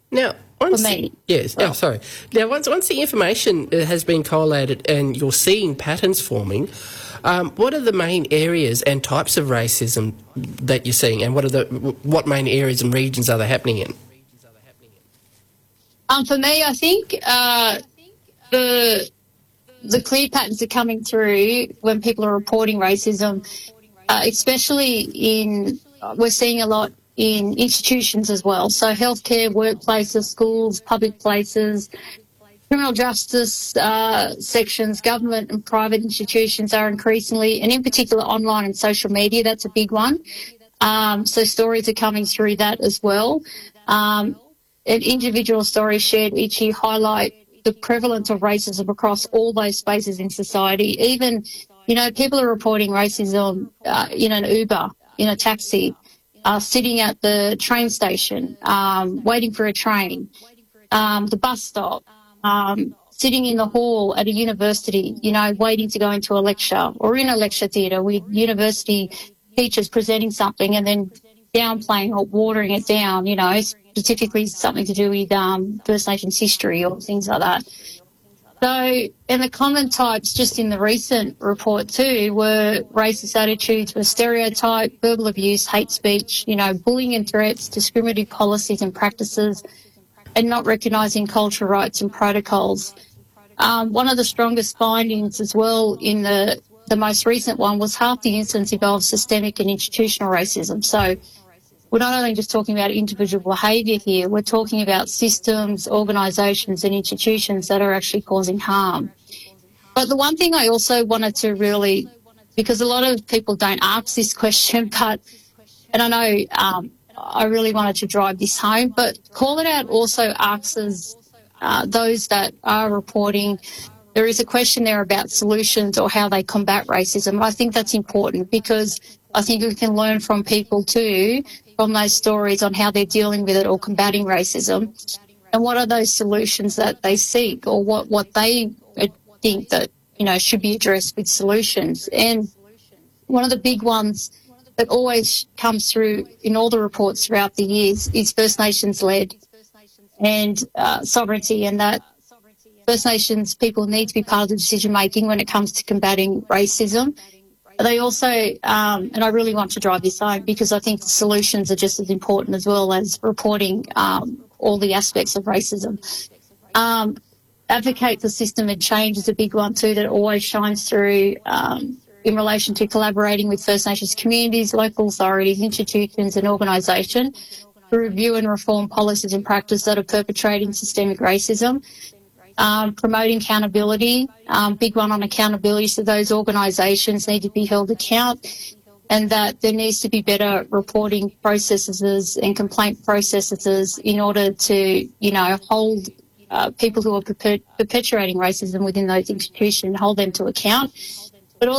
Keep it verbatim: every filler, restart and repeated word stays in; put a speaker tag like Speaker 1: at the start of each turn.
Speaker 1: Now,
Speaker 2: for
Speaker 1: once
Speaker 2: me.
Speaker 1: yes, oh, sorry. Now, once once the information uh, has been collated and you're seeing patterns forming, um, what are the main areas and types of racism that you're seeing, and what are the what main areas and regions are they happening in?
Speaker 2: Um, for me, I think uh, the the clear patterns are coming through when people are reporting racism, uh, especially in uh, we're seeing a lot in institutions as well. So healthcare, workplaces, schools, public places, criminal justice uh, sections, government and private institutions are increasingly, and in particular online and social media, that's a big one. Um, so stories are coming through that as well. Um, and individual stories shared each year highlight the prevalence of racism across all those spaces in society. Even, you know, people are reporting racism uh, in an Uber, in a taxi, uh, sitting at the train station, um, waiting for a train, um, the bus stop, um, sitting in the hall at a university, you know, waiting to go into a lecture, or in a lecture theatre with university teachers presenting something and then downplaying or watering it down, you know, specifically something to do with um, First Nations history or things like that. So, and the common types just in the recent report too were racist attitudes, were stereotype, verbal abuse, hate speech, you know, bullying and threats, discriminatory policies and practices, and not recognising cultural rights and protocols. Um, one of the strongest findings as well in the, the most recent one was half the incidents involved systemic and institutional racism. So we're not only just talking about individual behaviour here, we're talking about systems, organisations and institutions that are actually causing harm. But the one thing I also wanted to really, because a lot of people don't ask this question, but, and I know um, I really wanted to drive this home, but Call It Out also asks us, uh, those that are reporting, there is a question there about solutions or how they combat racism. I think that's important because I think we can learn from people too, from those stories on how they're dealing with it or combating racism, and what are those solutions that they seek, or what, what they think that, you know, should be addressed with solutions. And one of the big ones that always comes through in all the reports throughout the years is First Nations led and uh, sovereignty, and that First Nations people need to be part of the decision making when it comes to combating racism. They also, um, and I really want to drive this home because I think the solutions are just as important as well as reporting um, all the aspects of racism. Um, advocate for system and change is a big one too that always shines through um, in relation to collaborating with First Nations communities, local authorities, institutions and organisations to review and reform policies and practice that are perpetrating systemic racism. Um, promoting accountability, um, big one on accountability, so those organisations need to be held account, and that there needs to be better reporting processes and complaint processes in order to, you know, hold uh, people who are perpet- perpetuating racism within those institutions, hold them to account.